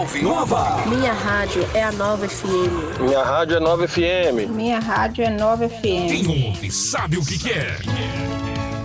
ouve Nova. Minha rádio é a Nova FM. Minha rádio é Nova FM. Minha rádio é Nova FM. Quem ouve sabe o que quer.